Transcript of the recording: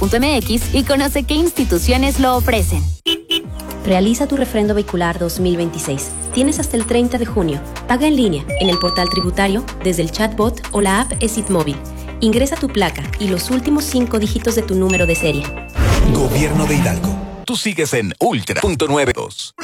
.mx y conoce qué instituciones lo ofrecen. Realiza tu refrendo vehicular 2026. Tienes hasta el 30 de junio. Paga en línea, en el portal tributario, desde el chatbot o la app ESIT Móvil. Ingresa tu placa y los últimos 5 dígitos de tu número de serie. Gobierno de Hidalgo. Tú sigues en Ultra.92.